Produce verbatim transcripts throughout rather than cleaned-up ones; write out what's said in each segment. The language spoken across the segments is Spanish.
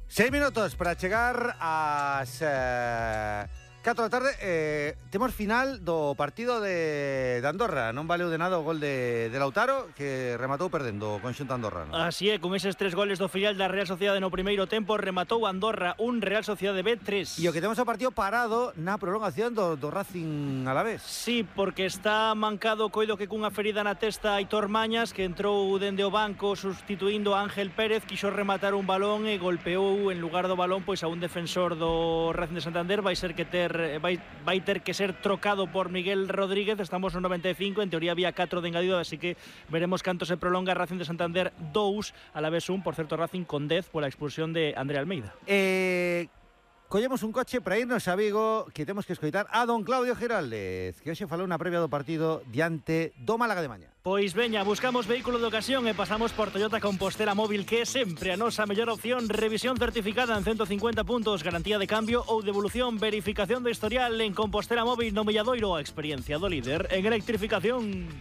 Seis minutos para chegar ás eh, catro da tarde. eh, Temos final do partido de, de Andorra. Non valeu de nada o gol de, de Lautaro, que rematou perdendo o conxunto andorrano. Así é, con eses tres goles do filial da Real Sociedade no primeiro tempo, rematou Andorra un Real Sociedade B tres. E o que temos o partido parado na prolongación do, do Racing Alavés. Sí, porque está mancado, coido que cunha ferida na testa Aitor Mañas, que entrou dende o banco sustituindo a Ángel Pérez, quixo rematar un balón e golpeou en lugar do balón pois a un defensor do Racing de Santander. Vai ser que ter vai, vai ter que ser trocado por Miguel Rodríguez. Estamos no noventa e cinco, en teoría había catro de engadido, así que veremos canto se prolonga. Racing de Santander dous, Alavés un, por certo Racing con dez pola expulsión de André Almeida. Eh... Collemos un coche para irnos a Vigo, que temos que escoitar a don Claudio Giraldez, que hoxe falou na previa do partido diante do Málaga de mañá. Pois veña, buscamos vehículo de ocasión e pasamos por Toyota Compostela Móvil, que é sempre a nosa mellor opción. Revisión certificada en ciento cincuenta puntos, garantía de cambio ou devolución, verificación do historial en Compostela Móvil no Milladoiro, a experiencia do líder en electrificación.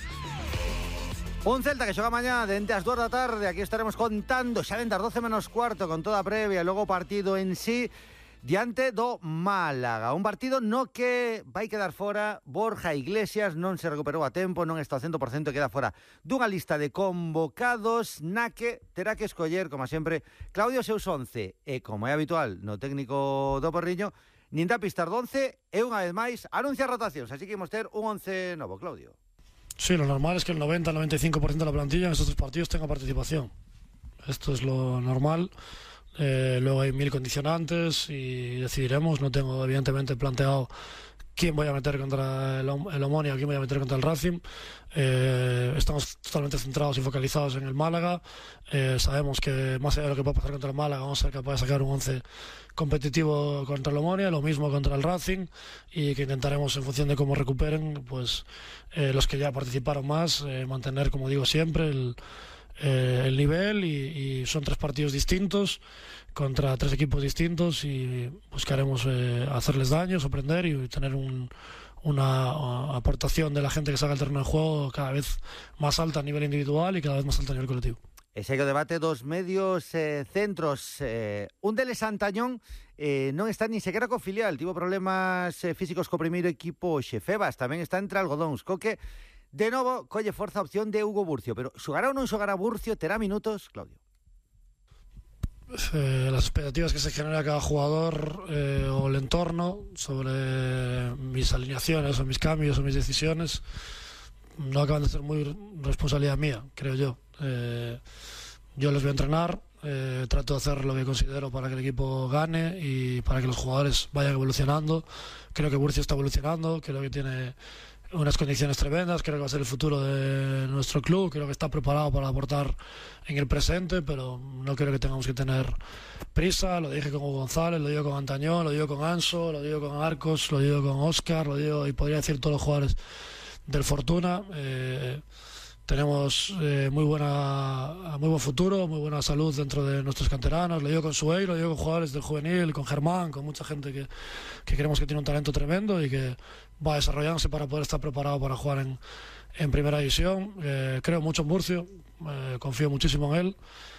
Un Celta que xoga mañá dende as dúas da tarde. Aquí estaremos contando xa dende as doce menos cuarto con toda a previa e logo o partido en sí diante do Málaga. Un partido no que vai quedar fora Borja Iglesias, non se recuperou a tempo, non está ao cento por cento e queda fora dunha lista de convocados na que terá que escoller, como sempre, Claudio seus once. E como é habitual no técnico do Porriño, nin da pistar do once e unha vez máis anuncia rotacións. Así que imos ter un once novo, Claudio. Sí, lo normal es que el noventa al noventa y cinco por ciento de la plantilla en estos tres partidos tenga participación. Esto es lo normal. Eh, luego hay mil condicionantes y decidiremos. No tengo evidentemente planteado quién voy a meter contra el, el Omonia o quién voy a meter contra el Racing. Eh, estamos totalmente centrados y focalizados en el Málaga. Eh, sabemos que más allá de lo que pueda pasar contra el Málaga, vamos a ser capaces de sacar un once competitivo contra el Omonia, lo mismo contra el Racing, y que intentaremos, en función de cómo recuperen, pues eh, los que ya participaron más, eh, mantener, como digo siempre, el Eh, el nivel, y, y son tres partidos distintos contra tres equipos distintos y buscaremos eh, hacerles daño, sorprender y tener un, una uh, aportación de la gente que salga al terreno de juego cada vez más alta a nivel individual y cada vez más alta a nivel colectivo. E segue o debate dos medios eh, centros. Eh, un deles, Santañón, eh, non está nin sequera co filial. Tivo problemas eh, físicos co primeiro equipo Xefebas. Tamén está entre algodóns. Co que, de novo, colle forza a opción de Hugo Burcio. Pero xogará ou non xogará Burcio? Terá minutos, Claudio? Eh, las expectativas que se genera cada jugador eh, o el entorno sobre mis alineaciones o mis cambios o mis decisiones no acaban de ser muy responsabilidad mía, creo yo. Eh, yo les voy a entrenar, eh, trato de hacer lo que considero para que el equipo gane y para que los jugadores vayan evolucionando. Creo que Burcio está evolucionando, creo que tiene unas condiciones tremendas, creo que va a ser el futuro de nuestro club, creo que está preparado para aportar en el presente, pero no creo que tengamos que tener prisa. Lo dije con Hugo González, lo digo con Antañón, lo digo con Anso, lo digo con Arcos, lo digo con Óscar, lo digo, y podría decir todos los jugadores del Fortuna. Eh, tenemos eh, muy buena muy buen futuro, muy buena salud dentro de nuestros canteranos. Lo digo con Suey, lo digo con jugadores del juvenil, con Germán, con mucha gente que, que creemos que tiene un talento tremendo y que va desarrollándose para poder estar preparado para jugar en, en primera división. Eh, creo mucho en Murcio, eh, confío muchísimo en él,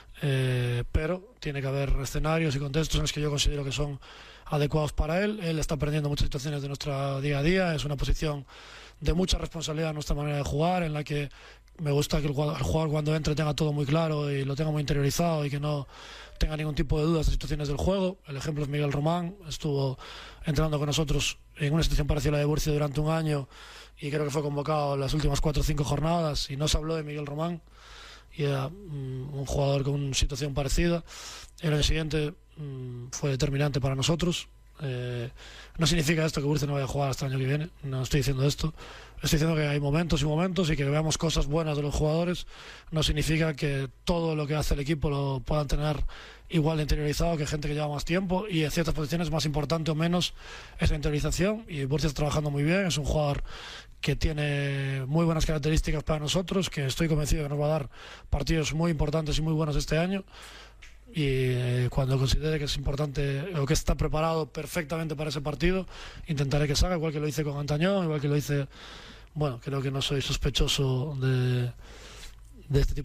eh, pero tiene que haber escenarios y contextos en los que yo considero que son adecuados para él. Él está aprendiendo muchas situaciones de nuestro día a día, es una posición de mucha responsabilidad en nuestra manera de jugar, en la que me gusta que el jugador, el jugador cuando entre tenga todo muy claro y lo tenga muy interiorizado y que no tenga ningún tipo de dudas de situaciones del juego. El ejemplo es Miguel Román, estuvo entrenando con nosotros en una situación parecida a la de Burcio durante un año y creo que fue convocado en las últimas cuatro o cinco jornadas y no se habló de Miguel Román, y era um, un jugador con una situación parecida. El año siguiente um, fue determinante para nosotros. Eh, no significa esto que Burcio no vaya a jugar hasta el año que viene, no estoy diciendo esto, estoy diciendo que hay momentos y momentos y que veamos cosas buenas de los jugadores. No significa que todo lo que hace el equipo lo puedan tener igual de interiorizado que gente que lleva más tiempo, y en ciertas posiciones más importante o menos esa interiorización, y Burcio está trabajando muy bien. Es un jugador que tiene muy buenas características para nosotros, que estoy convencido que nos va a dar partidos muy importantes y muy buenos este año. Y eh, cuando considere que es importante o que está preparado perfectamente para ese partido, intentaré que salga, igual que lo hice con Antañón, igual que lo hice. Bueno, creo que no soy sospechoso de, de este tipo